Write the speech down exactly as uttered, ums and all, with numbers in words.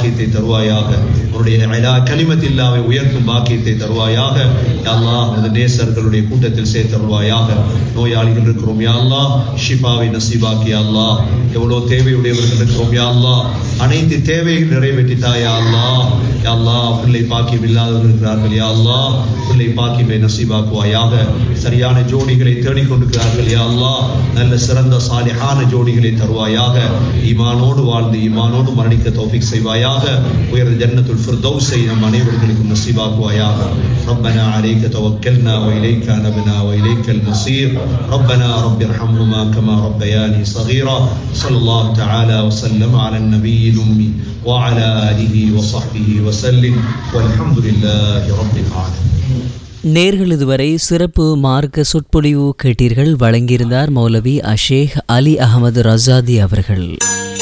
பாக்கியத்தை தருவாயாக. உன்னுடைய இலா கலிமத்தில்லாவை உயர்த்தும் பாக்கியத்தை தருவாயாக. யா அல்லாஹ் அந்த நேசர்களுடைய கூட்டத்தில் சேர்த்தருள்வாயாக. நோயாளிகள் இருக்கிறோம் யா அல்லாஹ், ஷிஃபாவை நசீபாக்கி யா அல்லாஹ். எவ்வளோ தேவையுடையவர்கள் இருக்கிறோம் யா அல்லாஹ், அனைத்து தேவைகள் நிறைவேற்றித்தா யா அல்லாஹ். யா அல்லாஹ் பிள்ளை பாக்கியம் இல்லாதவர்கள் இருக்கிறார்கள் யா அல்லாஹ், பிள்ளை பாக்கியமை நசீபாக்குவாயாக. சரியான ஜோடிகளை தேடிக்கொண்டிருக்கிறார்கள் யா அல்லாஹ், நல்ல சிறந்த சாலிஹான ஜோடிகளை தருவாயாக. ஈமானோடு வாழ்ந்து ஈமானோடு மரணிக்க தௌஃபீக் செய்வாயாக. உயர்ந்த ஜன்னத்துல் ஃபிர்தௌஸை நம் அனைவர்களுக்கும் நசீபாக்குவாயாக. ربنا عليك توكلنا وإليك أنبنا وإليك المصير. ربنا رب ارحمهما كما ربياني صغيرا. صلى الله تعالى وسلم على النبي الأمي وعلى آله وصحبه وسلم والحمد لله رب العالمين. நேர்கள் இதுவரை சிறப்பு மார்க்க சொற்பொழிவு கேட்டீர்கள். வழங்கியிருந்தார் மௌலவி அஷேக் அலி அகமது ரசாதி அவர்கள்.